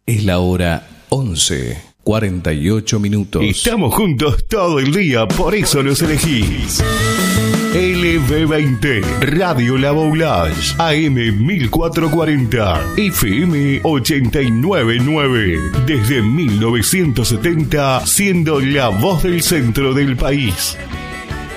Es la hora 11:48. Estamos juntos todo el día, por eso los elegís. LB20, Radio La Boulage, AM 1440, FM 899. Desde 1970, siendo la voz del centro del país.